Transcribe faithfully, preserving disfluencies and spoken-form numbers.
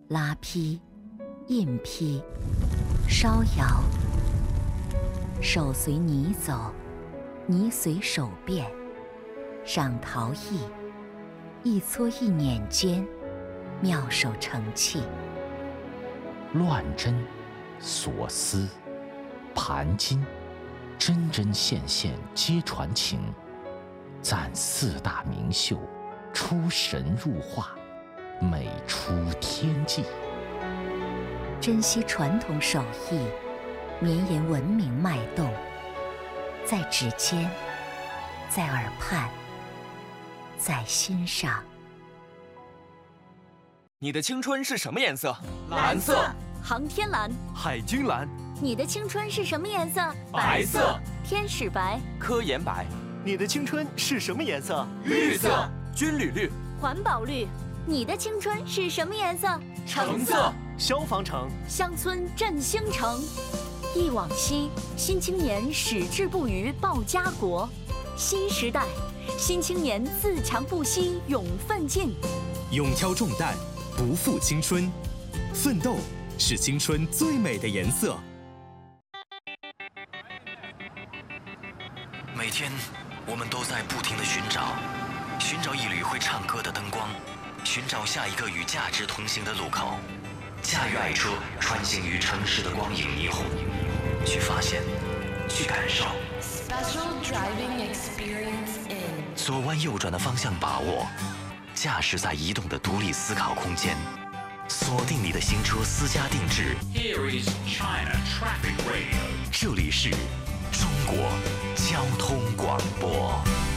拉坯、印坯、烧窑，手随泥走，泥随手变，赏陶艺，一撮一捻间，妙手成器。 乱针、锁丝、盘金，针针线线皆传情，赞四大名秀，出神入化，美出天际。 珍惜传统手艺，绵延文明脉动，在指尖，在耳畔，在心上。 你的青春是什么颜色？ 蓝色。 航天蓝。 海军蓝。 你的青春是什么颜色？ 白色。 天使白。 科研白。 你的青春是什么颜色？ 绿色。 军旅绿。 环保绿。你的青春是什么颜色？ 橙色。 消防橙。 乡村振兴城。忆往昔，新青年矢志不渝报家国。新时代，新青年自强不息勇奋进。 勇挑重担，不负青春。奋斗是青春最美的颜色。 每天，我们都在不停地寻找，寻找一缕会唱歌的灯光，寻找下一个与价值同行的路口。驾驭爱车，穿行于城市的光影霓虹，去发现，去感受。 Special driving experience in。 左弯右转的方向把握，驾驶在移动的独立思考空间，锁定你的新车私家定制。 Here is China Traffic Radio。 这里是中国交通广播。